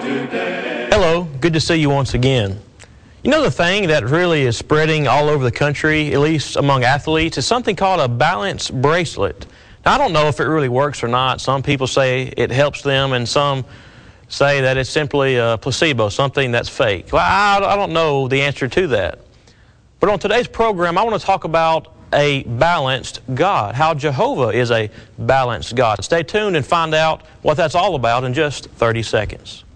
Hello, good to see you once again. You know, the thing that really is spreading all over the country, at least among athletes, is something called a balance bracelet. Now, I don't know if it really works or not. Some people say it helps them, and some say that it's simply a placebo, something that's fake. Well, I don't know the answer to that. But on today's program, I want to talk about a balanced God, how Jehovah is a balanced God. Stay tuned and find out what that's all about in just 30 seconds.